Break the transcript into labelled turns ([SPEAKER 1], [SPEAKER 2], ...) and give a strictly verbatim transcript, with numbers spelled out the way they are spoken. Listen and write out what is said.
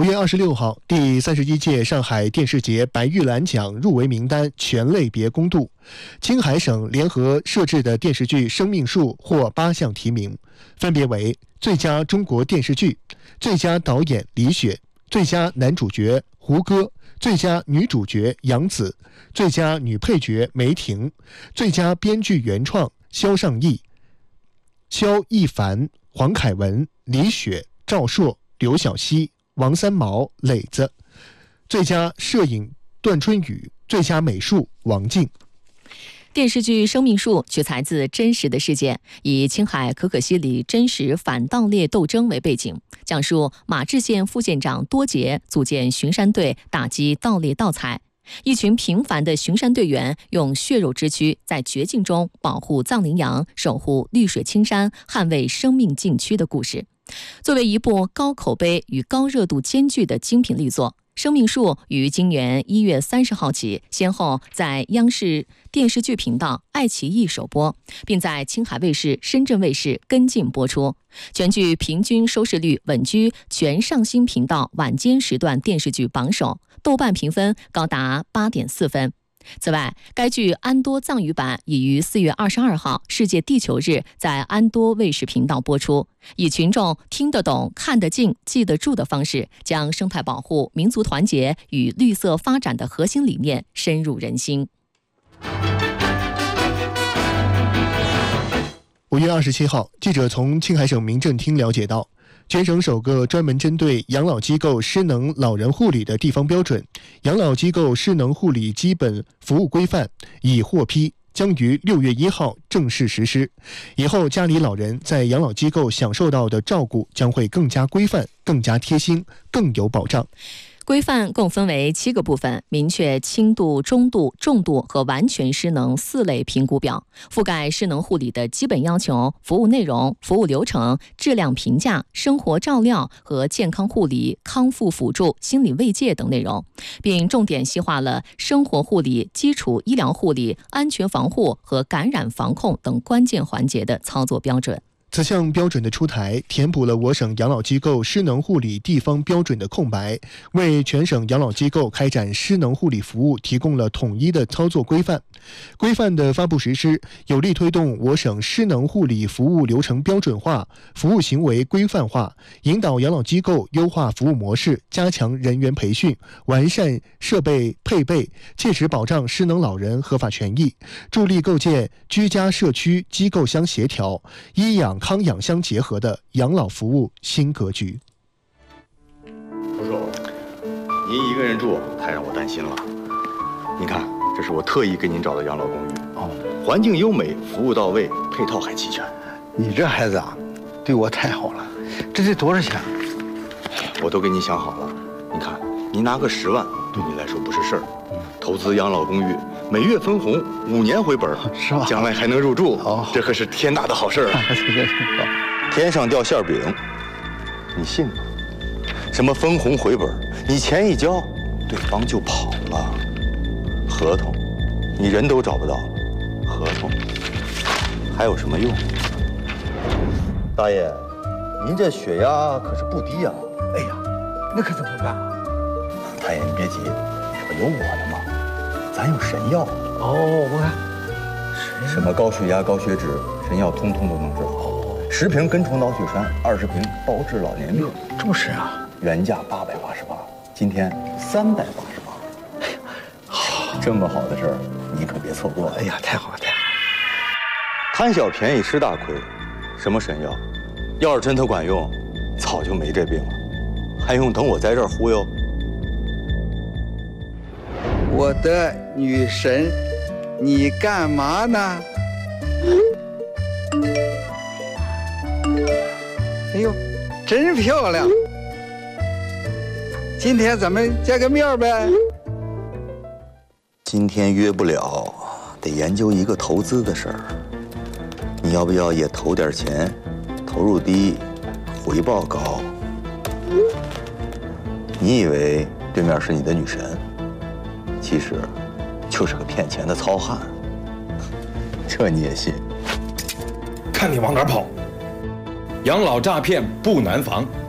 [SPEAKER 1] 五月二十六号，第三十一届上海电视节白玉兰奖入围名单全类别公布，青海省联合设置的电视剧《生命树》获八项提名，分别为最佳中国电视剧、最佳导演李雪、最佳男主角胡歌、最佳女主角杨紫、最佳女配角梅婷、最佳编剧原创肖尚义、肖一凡、黄凯文、李雪、赵硕、刘晓熙、王三毛、磊子，最佳摄影段春雨，最佳美术王静。
[SPEAKER 2] 电视剧《生命树》取材自真实的事件，以青海可可西里真实反盗猎斗争为背景，讲述马志县副县长多杰组建巡山队打击盗猎盗采，一群平凡的巡山队员用血肉之躯在绝境中保护藏羚羊，守护绿水青山，捍卫生命禁区的故事。作为一部高口碑与高热度兼具的精品力作，《生命树》于今年一月三十号起，先后在央视电视剧频道、爱奇艺首播，并在青海卫视、深圳卫视跟进播出。全剧平均收视率稳居全上新频道晚间时段电视剧榜首，豆瓣评分高达八点四分。此外，该剧安多藏语版已于四月二十二号世界地球日在安多卫视频道播出，以群众听得懂、看得进、记得住的方式，将生态保护、民族团结与绿色发展的核心理念深入人心。
[SPEAKER 1] 五月二十七号，记者从青海省民政厅了解到，全省首个专门针对养老机构失能老人护理的地方标准《养老机构失能护理基本服务规范》已获批，将于六月一号正式实施。以后家里老人在养老机构享受到的照顾将会更加规范、更加贴心、更有保障。
[SPEAKER 2] 规范共分为七个部分，明确轻度、中度、重度和完全失能四类评估表，覆盖失能护理的基本要求、服务内容、服务流程、质量评价、生活照料和健康护理、康复辅助、心理慰藉等内容，并重点细化了生活护理、基础医疗护理、安全防护和感染防控等关键环节的操作标准。
[SPEAKER 1] 此项标准的出台，填补了我省养老机构失能护理地方标准的空白，为全省养老机构开展失能护理服务提供了统一的操作规范。规范的发布实施，有力推动我省失能护理服务流程标准化、服务行为规范化，引导养老机构优化服务模式，加强人员培训，完善设备配备，切实保障失能老人合法权益，助力构建居家社区机构相协调、医养康养相结合的养老服务新格局。
[SPEAKER 3] 叔叔，您一个人住太让我担心了。您看，这是我特意给您找的养老公寓，哦，环境优美，服务到位，配套还齐全。
[SPEAKER 4] 你这孩子啊，对我太好了。这得多少钱？
[SPEAKER 3] 我都给你想好了。你看，您拿个十万，对你来说不是事儿。嗯，投资养老公寓，每月分红，五年回本，
[SPEAKER 4] 是吧？
[SPEAKER 3] 将来还能入住，
[SPEAKER 4] 哦，
[SPEAKER 3] 这可是天大的好事儿啊！天上掉馅饼，你信吗？什么分红回本，你钱一交，对方就跑了。合同，你人都找不到，合同还有什么用？大爷，您这血压可是不低呀！
[SPEAKER 4] 哎呀，那可怎么办啊？
[SPEAKER 3] 大爷，你别急，这不有我的吗？咱有神药。
[SPEAKER 4] 哦，我看
[SPEAKER 3] 什么高血压、高血脂，神药通通都能治。哦，十瓶根虫脑血栓，二十瓶包治老年病。
[SPEAKER 4] 这么神啊！
[SPEAKER 3] 原价八百八十八，今天三百八十八。哎呀，好，这么好的事儿，你可别错过。
[SPEAKER 4] 哎呀，太好了，太好了！
[SPEAKER 3] 贪小便宜吃大亏，什么神药？要是真它管用，早就没这病了，还用等我在这儿忽悠？
[SPEAKER 5] 我的女神，你干嘛呢？哎呦，真漂亮！今天咱们见个面呗。
[SPEAKER 3] 今天约不了，得研究一个投资的事儿。你要不要也投点钱？投入低，回报高。你以为对面是你的女神，其实就是个骗钱的糙汉。这你也信？
[SPEAKER 6] 看你往哪儿跑！养老诈骗不难防，